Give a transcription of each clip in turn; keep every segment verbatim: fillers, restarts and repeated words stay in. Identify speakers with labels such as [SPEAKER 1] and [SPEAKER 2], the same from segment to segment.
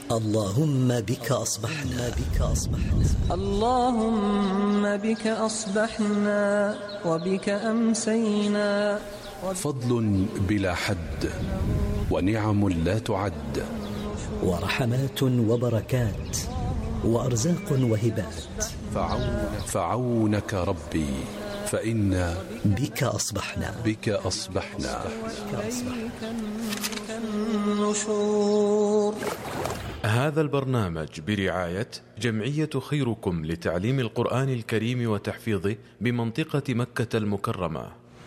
[SPEAKER 1] اللهم بك أصبحنا بك أصبحنا
[SPEAKER 2] اللهم بك أصبحنا وبك أمسينا.
[SPEAKER 3] فضل بلا حد ونعم لا تعد،
[SPEAKER 1] ورحمات وبركات وأرزاق وهبات.
[SPEAKER 3] فعونك, فعونك ربي فإنا
[SPEAKER 1] بك أصبحنا
[SPEAKER 3] بك أصبحنا.
[SPEAKER 2] النشور.
[SPEAKER 4] هذا البرنامج برعاية جمعية خيركم لتعليم القرآن الكريم وتحفيظه بمنطقة مكة المكرمة.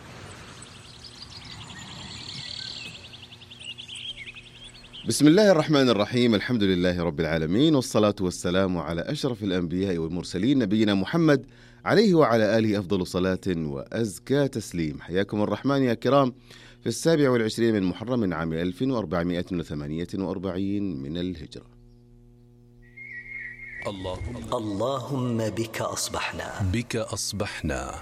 [SPEAKER 5] بسم الله الرحمن الرحيم، الحمد لله رب العالمين، والصلاة والسلام على أشرف الأنبياء والمرسلين نبينا محمد عليه وعلى آله أفضل صلاة وأزكى تسليم. حياكم الرحمن يا كرام في السابع والعشرين من محرم من عام ألف وأربعمائة وثمانية وأربعين من الهجرة.
[SPEAKER 3] اللهم,
[SPEAKER 1] اللهم بك أصبحنا
[SPEAKER 3] بك أصبحنا.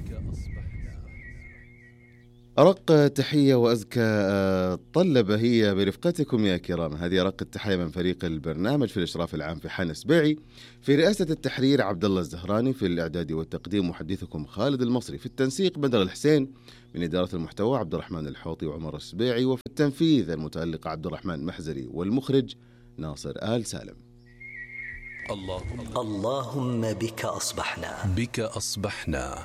[SPEAKER 5] أرق تحية وأزكى طلب هي برفقتكم يا كرام. هذه أرق التحية من فريق البرنامج في الإشراف العام في حان سبيعي، في رئاسة التحرير عبد الله الزهراني، في الإعداد والتقديم محدثكم خالد المصري، في التنسيق بدر الحسين، من إدارة المحتوى عبد الرحمن الحوطي وعمر السبيعي، وفي التنفيذ المتألق عبد الرحمن محزري، والمخرج ناصر آل سالم.
[SPEAKER 3] اللهم,
[SPEAKER 1] اللهم بك أصبحنا
[SPEAKER 3] بك أصبحنا.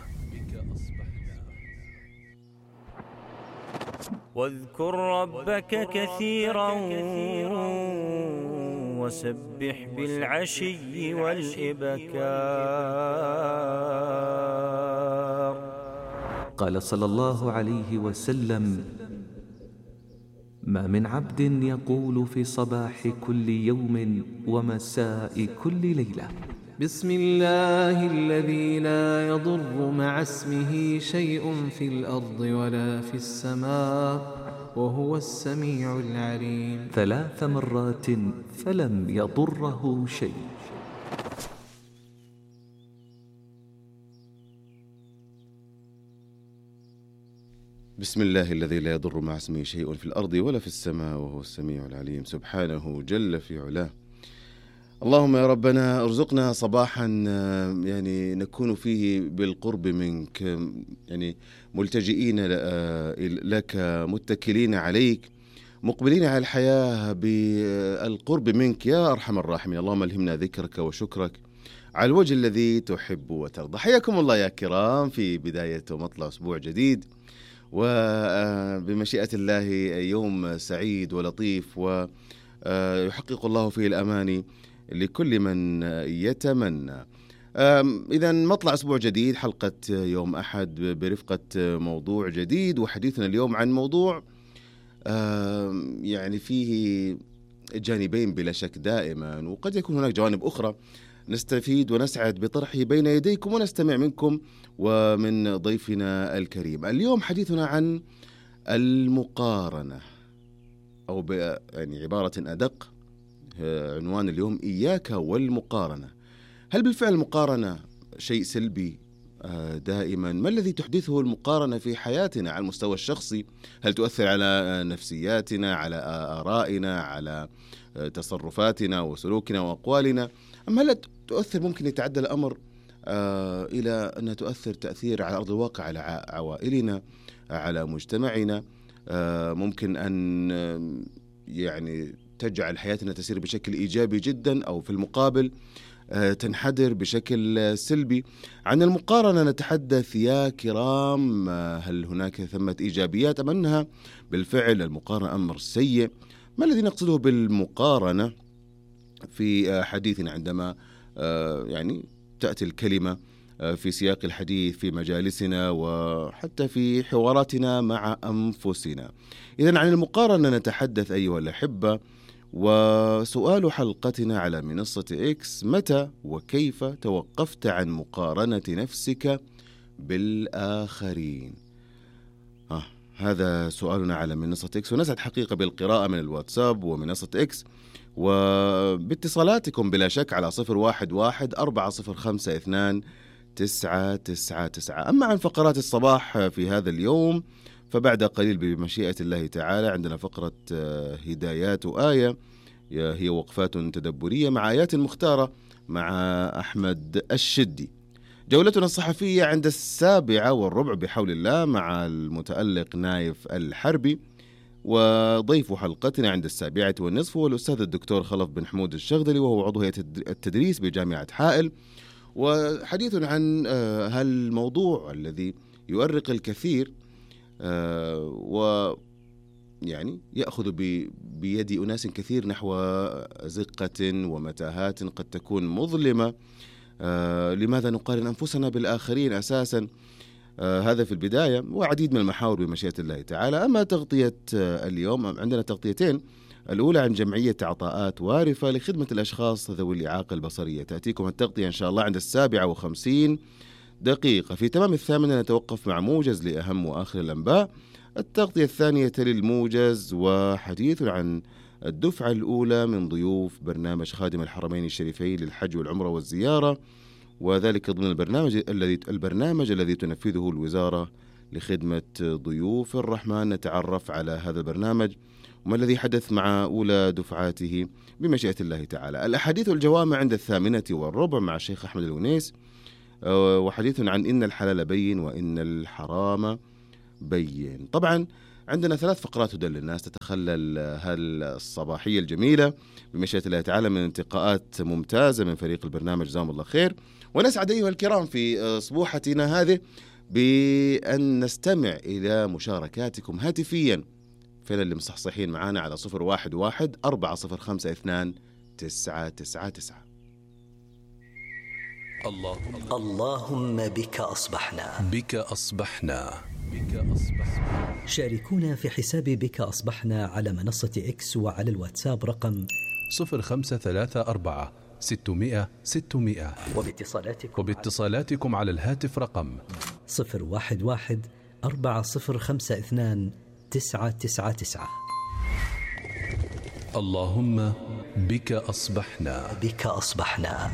[SPEAKER 6] واذكر ربك كثيرا وسبح بالعشي والإبكار.
[SPEAKER 7] قال صلى الله عليه وسلم: ما من عبد يقول في صباح كل يوم ومساء كل ليلة: بسم الله الذي لا يضر مع اسمه شيء في الأرض ولا في السماء وهو السميع العليم، ثلاث مرات فلم يضره شيء.
[SPEAKER 5] بسم الله الذي لا يضر مع اسمه شيء في الأرض ولا في السماء وهو السميع العليم، سبحانه جل في علاه. اللهم يا ربنا ارزقنا صباحا يعني نكون فيه بالقرب منك، يعني ملتجئين لك، متكلين عليك، مقبلين على الحياة بالقرب منك يا أرحم الراحمين. اللهم الهمنا ذكرك وشكرك على الوجه الذي تحب وترضى. حياكم الله يا كرام في بداية ومطلع أسبوع جديد، وبمشيئة الله يوم سعيد ولطيف ويحقق الله فيه الأماني لكل من يتمنى. إذا مطلع أسبوع جديد، حلقة يوم أحد برفقة موضوع جديد، وحديثنا اليوم عن موضوع يعني فيه جانبين بلا شك دائما، وقد يكون هناك جوانب أخرى نستفيد ونسعد بطرحه بين يديكم ونستمع منكم ومن ضيفنا الكريم. اليوم حديثنا عن المقارنة، أو يعني عبارة أدق، عنوان اليوم إياك والمقارنة. هل بالفعل المقارنة شيء سلبي دائما؟ ما الذي تحدثه المقارنة في حياتنا على المستوى الشخصي؟ هل تؤثر على نفسياتنا، على آرائنا، على تصرفاتنا وسلوكنا وأقوالنا؟ أم هل تؤثر، ممكن يتعدى الأمر إلى أنها تؤثر تأثير على أرض الواقع، على عوائلنا، على مجتمعنا؟ ممكن أن يعني تجعل حياتنا تسير بشكل إيجابي جدا، أو في المقابل تنحدر بشكل سلبي. عن المقارنة نتحدث يا كرام. هل هناك ثمة إيجابيات أم أنها بالفعل المقارنة أمر سيء؟ ما الذي نقصده بالمقارنة في حديثنا عندما يعني تأتي الكلمة في سياق الحديث في مجالسنا وحتى في حواراتنا مع أنفسنا؟ إذن عن المقارنة نتحدث أيها الأحبة، وسؤال حلقتنا على منصة إكس: متى وكيف توقفت عن مقارنة نفسك بالآخرين؟ آه هذا سؤالنا على منصة إكس، ونسعد حقيقة بالقراءة من الواتساب ومنصة إكس وباتصالاتكم بلا شك على صفر واحد واحد أربعة صفر خمسة اثنان تسعة تسعة تسعة. أما عن فقرات الصباح في هذا اليوم فبعد قليل بمشيئة الله تعالى عندنا فقرة هدايات وآية، هي وقفات تدبرية مع آيات مختارة مع أحمد الشدي. جولتنا الصحفية عند السابعة والربع بحول الله مع المتألق نايف الحربي، وضيف حلقتنا عند السابعة والنصف هو الأستاذ الدكتور خلف بن حمود الشغدلي، وهو عضو هيئة التدريس بجامعة حائل، وحديث عن هالموضوع الذي يؤرق الكثير و يعني يأخذ بيد أناس كثير نحو زقة ومتاهات قد تكون مظلمة. آه لماذا نقارن أنفسنا بالآخرين أساسا؟ آه هذا في البداية، وعديد من المحاور بمشيئة الله تعالى. أما تغطية آه اليوم عندنا تغطيتين، الأولى عن جمعية عطاءات وارفة لخدمة الأشخاص ذوي الإعاقة البصرية. تأتيكم التغطية إن شاء الله عند السابعة وخمسين دقيقة. في تمام الثامنة نتوقف مع موجز لأهم وآخر الأنباء. التغطية الثانية تلي الموجز وحديث عن الدفعة الأولى من ضيوف برنامج خادم الحرمين الشريفين للحج والعمرة والزيارة، وذلك ضمن البرنامج الذي البرنامج الذي تنفذه الوزارة لخدمة ضيوف الرحمن. نتعرف على هذا البرنامج وما الذي حدث مع أولى دفعاته بمشيئة الله تعالى. الأحاديث الجوامع عند الثامنة والربع مع الشيخ أحمد الونيس، وحديث عن إن الحلال بين وإن الحرام بين. طبعا عندنا ثلاث فقرات هدى للناس تتخلل هالصباحية الجميلة بمشيئة الله تعالى من انتقاءات ممتازة من فريق البرنامج جزاهم الله خير. ونسعد أيها الكرام في صبوحتنا هذه بأن نستمع إلى مشاركاتكم هاتفيا. فين اللي مصحصحين معانا على صفر واحد واحد أربعة صفر خمسة اثنان تسعة تسعة تسعة.
[SPEAKER 3] اللهم
[SPEAKER 1] اللهم بك أصبحنا
[SPEAKER 3] بك أصبحنا بك أصبحنا.
[SPEAKER 1] شاركونا في حساب بك أصبحنا على منصة إكس وعلى الواتساب رقم
[SPEAKER 3] صفر خمسة ثلاثة أربعة ستمائة ستمائة،
[SPEAKER 1] وباتصالاتكم
[SPEAKER 3] وباتصالاتكم على الهاتف رقم
[SPEAKER 1] صفر واحد واحد أربعة صفر خمسة اثنان تسعة تسعة تسعة.
[SPEAKER 3] اللهم بك أصبحنا
[SPEAKER 1] بك أصبحنا.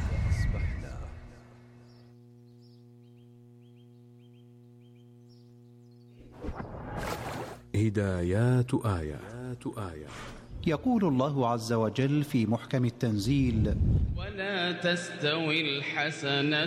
[SPEAKER 4] هدايات آيات آية.
[SPEAKER 8] يقول الله عز وجل في محكم التنزيل:
[SPEAKER 9] ولا تستوي الحسنة